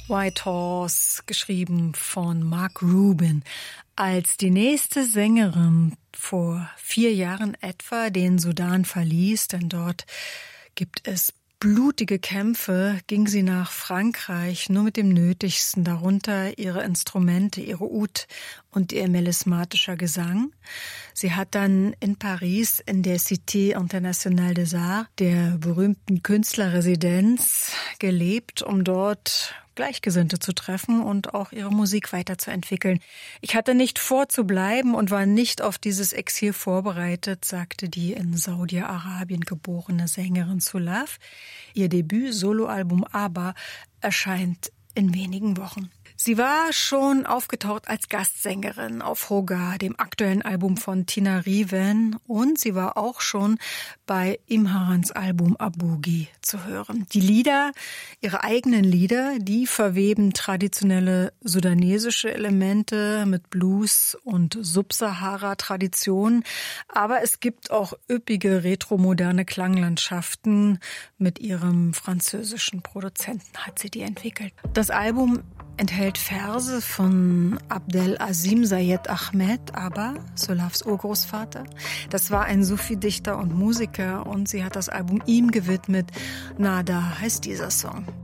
White Horse, geschrieben von Mark Rubin, als die nächste Sängerin vor 4 Jahren etwa den Sudan verließ, denn dort gibt es blutige Kämpfe, ging sie nach Frankreich nur mit dem Nötigsten, darunter ihre Instrumente, ihre Oud und ihr melismatischer Gesang. Sie hat dann in Paris in der Cité Internationale des Arts, der berühmten Künstlerresidenz, gelebt, um dort Gleichgesinnte zu treffen und auch ihre Musik weiterzuentwickeln. Ich hatte nicht vor zu bleiben und war nicht auf dieses Exil vorbereitet, sagte die in Saudi-Arabien geborene Sängerin Sulaf. Ihr Debüt-Soloalbum Aber erscheint in wenigen Wochen. Sie war schon aufgetaucht als Gastsängerin auf Hoga, dem aktuellen Album von Tina Riven, und sie war auch schon bei Imharans Album Abugi zu hören. Die Lieder, ihre eigenen Lieder, die verweben traditionelle sudanesische Elemente mit Blues und Subsahara-Tradition, aber es gibt auch üppige retromoderne Klanglandschaften. Mit ihrem französischen Produzenten hat sie die entwickelt. Das Album enthält Verse von Abdel Azim Sayed Ahmed, aber Sulafs Urgroßvater. Das war ein Sufi-Dichter und Musiker und sie hat das Album ihm gewidmet. Nada heißt dieser Song.